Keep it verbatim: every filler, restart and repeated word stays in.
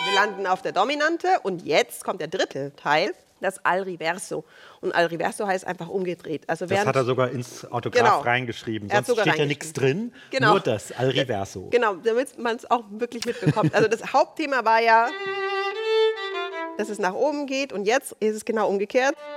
Wir landen auf der Dominante und jetzt kommt der dritte Teil, das Al Riverso. Und Al Riverso heißt einfach umgedreht. Also das hat er sogar ins Autograph genau. reingeschrieben. Er hat Sonst sogar steht ja nichts drin, genau. nur das Al Riverso. Genau, damit man es auch wirklich mitbekommt. Also das Hauptthema war ja, dass es nach oben geht und jetzt ist es genau umgekehrt.